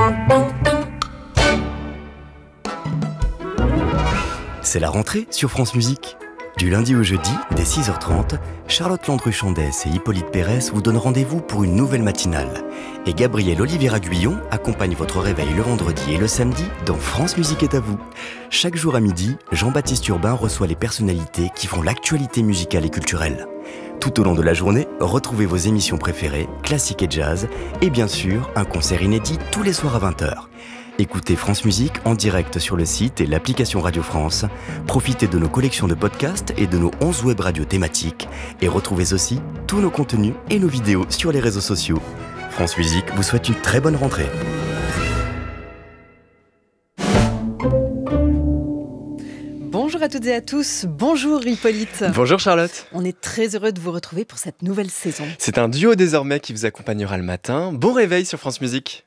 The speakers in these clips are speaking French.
C'est la rentrée sur France Musique. Du lundi au jeudi, dès 6h30, Charlotte Landru-Chandès et Hippolyte Pérez vous donnent rendez-vous pour une nouvelle matinale. Et Gabriel Oliveira-Guillon accompagne votre réveil le vendredi et le samedi dans France Musique est à vous. Chaque jour à midi, Jean-Baptiste Urbain reçoit les personnalités qui font l'actualité musicale et culturelle. Tout au long de la journée, retrouvez vos émissions préférées, classiques et jazz, et bien sûr, un concert inédit tous les soirs à 20h. Écoutez France Musique en direct sur le site et l'application Radio France. Profitez de nos collections de podcasts et de nos 11 web radios thématiques. Et retrouvez aussi tous nos contenus et nos vidéos sur les réseaux sociaux. France Musique vous souhaite une très bonne rentrée. Bonjour à toutes et à tous, bonjour Hippolyte. Bonjour Charlotte. On est très heureux de vous retrouver pour cette nouvelle saison. C'est un duo désormais qui vous accompagnera le matin. Bon réveil sur France Musique.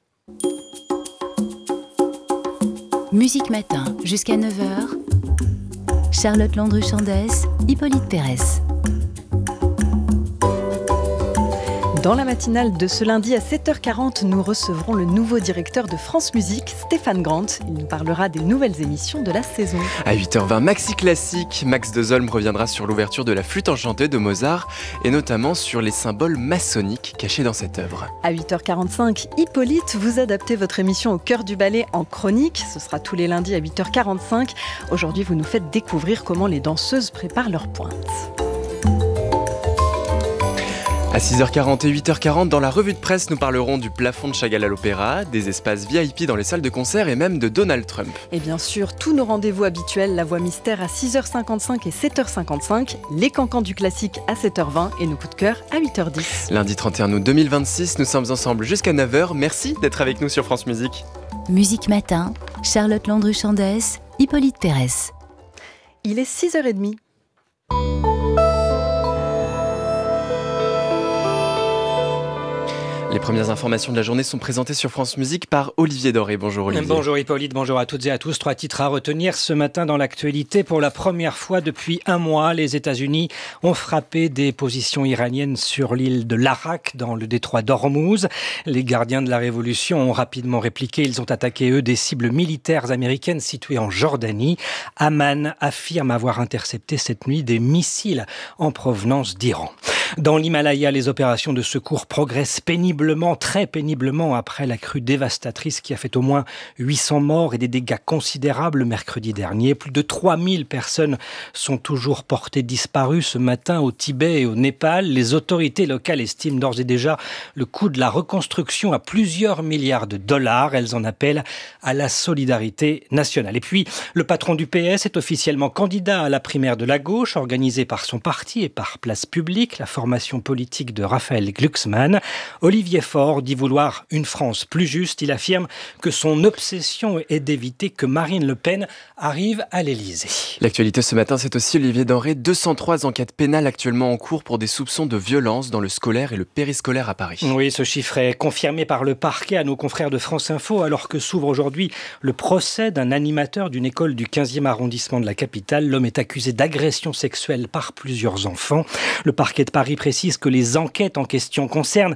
Musique Matin, jusqu'à 9h. Charlotte Landru-Chandès, Hippolyte Pérez. Dans la matinale de ce lundi à 7h40, nous recevrons le nouveau directeur de France Musique, Stéphane Grant. Il nous parlera des nouvelles émissions de la saison. À 8h20, Maxi Classique. Max de Zolm reviendra sur l'ouverture de la flûte enchantée de Mozart et notamment sur les symboles maçonniques cachés dans cette œuvre. À 8h45, Hippolyte, vous adaptez votre émission au cœur du ballet en chronique. Ce sera tous les lundis à 8h45. Aujourd'hui, vous nous faites découvrir comment les danseuses préparent leur pointe. À 6h40 et 8h40, dans la revue de presse, nous parlerons du plafond de Chagall à l'Opéra, des espaces VIP dans les salles de concert et même de Donald Trump. Et bien sûr, tous nos rendez-vous habituels, la voix mystère à 6h55 et 7h55, les cancans du classique à 7h20 et nos coups de cœur à 8h10. Lundi 31 août 2026, nous sommes ensemble jusqu'à 9h. Merci d'être avec nous sur France Musique. Musique Matin, Charlotte Landru-Chandès, Hippolyte Pérez. Il est 6h30. Les premières informations de la journée sont présentées sur France Musique par Olivier Doré. Bonjour Olivier. Bonjour Hippolyte, bonjour à toutes et à tous. 3 titres à retenir ce matin dans l'actualité. Pour la première fois depuis un mois, les États-Unis ont frappé des positions iraniennes sur l'île de l'Arak, dans le détroit d'Ormuz. Les gardiens de la Révolution ont rapidement répliqué. Ils ont attaqué, eux, des cibles militaires américaines situées en Jordanie. Amman affirme avoir intercepté cette nuit des missiles en provenance d'Iran. Dans l'Himalaya, les opérations de secours progressent très péniblement après la crue dévastatrice qui a fait au moins 800 morts et des dégâts considérables mercredi dernier. Plus de 3000 personnes sont toujours portées disparues ce matin au Tibet et au Népal. Les autorités locales estiment d'ores et déjà le coût de la reconstruction à plusieurs milliards de dollars. Elles en appellent à la solidarité nationale. Et puis, le patron du PS est officiellement candidat à la primaire de la gauche, organisée par son parti et par Place Publique, la formation politique de Raphaël Glucksmann. Olivier Faure dit vouloir une France plus juste. Il affirme que son obsession est d'éviter que Marine Le Pen arrive à l'Élysée. L'actualité ce matin, c'est aussi Olivier Doré. 203 enquêtes pénales actuellement en cours pour des soupçons de violence dans le scolaire et le périscolaire à Paris. Oui, ce chiffre est confirmé par le parquet à nos confrères de France Info, alors que s'ouvre aujourd'hui le procès d'un animateur d'une école du 15e arrondissement de la capitale. L'homme est accusé d'agression sexuelle par plusieurs enfants. Le parquet de Paris précise que les enquêtes en question concernent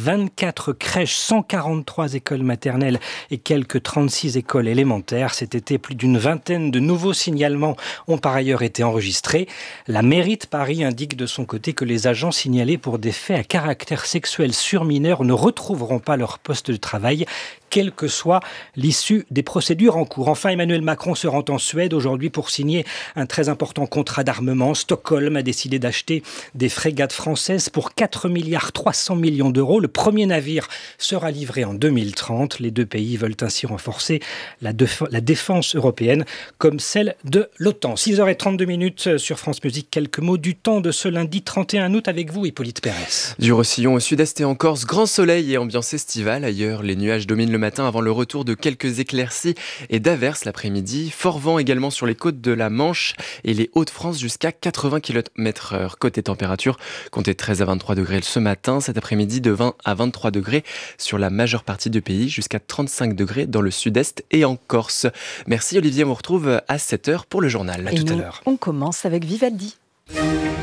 24 crèches, 143 écoles maternelles et quelques 36 écoles élémentaires. Cet été, plus d'une vingtaine de nouveaux signalements ont par ailleurs été enregistrés. La mairie de Paris indique de son côté que les agents signalés pour des faits à caractère sexuel sur mineurs ne retrouveront pas leur poste de travail, quelle que soit l'issue des procédures en cours. Enfin, Emmanuel Macron se rend en Suède aujourd'hui pour signer un très important contrat d'armement. Stockholm a décidé d'acheter des frégates françaises pour 4,3 milliards d'euros. Le premier navire sera livré en 2030. Les deux pays veulent ainsi renforcer la défense européenne comme celle de l'OTAN. 6h32 sur France Musique. Quelques mots du temps de ce lundi 31 août avec vous, Hippolyte Pérez. Du Roussillon au sud-est et en Corse, grand soleil et ambiance estivale. Ailleurs, les nuages dominent le matin avant le retour de quelques éclaircies et d'averses l'après-midi. Fort vent également sur les côtes de la Manche et les Hauts-de-France jusqu'à 80 km/h. Côté température, comptez 13 à 23 degrés ce matin. Cet après-midi, de 20 à 23 degrés sur la majeure partie du pays, jusqu'à 35 degrés dans le sud-est et en Corse. Merci Olivier, on vous retrouve à 7h pour le journal. À tout à l'heure. On commence avec Vivaldi.